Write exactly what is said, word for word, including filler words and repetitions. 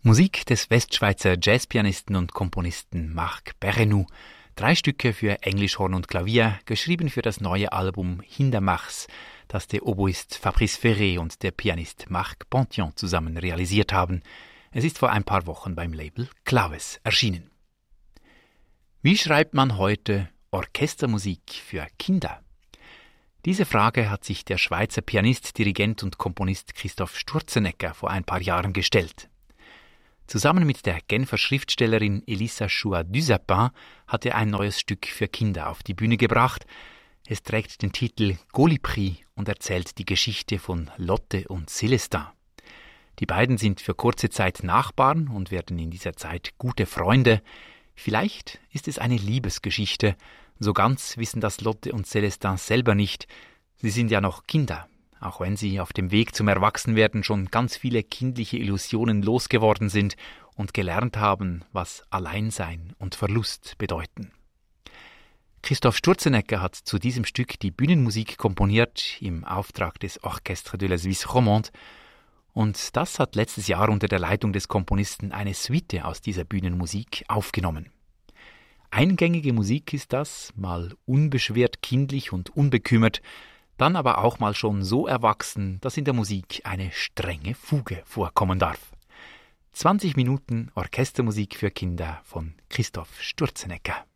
Musik des Westschweizer Jazzpianisten und Komponisten Marc Perrenoud. Drei Stücke für Englischhorn und Klavier, geschrieben für das neue Album Hindermachs, das der Oboist Fabrice Ferré und der Pianist Marc Ponthion zusammen realisiert haben. Es ist vor ein paar Wochen beim Label Claves erschienen. Wie schreibt man heute Orchestermusik für Kinder? Diese Frage hat sich der Schweizer Pianist, Dirigent und Komponist Christoph Sturzenegger vor ein paar Jahren gestellt. Zusammen mit der Genfer Schriftstellerin Elissa Chouat-Dusapin hat er ein neues Stück für Kinder auf die Bühne gebracht. Es trägt den Titel Colibri und erzählt die Geschichte von Lotte und Célestin. Die beiden sind für kurze Zeit Nachbarn und werden in dieser Zeit gute Freunde. Vielleicht ist es eine Liebesgeschichte. So ganz wissen das Lotte und Célestin selber nicht. Sie sind ja noch Kinder. Auch wenn sie auf dem Weg zum Erwachsenwerden schon ganz viele kindliche Illusionen losgeworden sind und gelernt haben, was Alleinsein und Verlust bedeuten. Christoph Sturzenegger hat zu diesem Stück die Bühnenmusik komponiert im Auftrag des Orchestre de la Suisse Romande, und das hat letztes Jahr unter der Leitung des Komponisten eine Suite aus dieser Bühnenmusik aufgenommen. Eingängige Musik ist das, mal unbeschwert kindlich und unbekümmert, dann aber auch mal schon so erwachsen, dass in der Musik eine strenge Fuge vorkommen darf. zwanzig Minuten Orchestermusik für Kinder von Christoph Sturzenegger.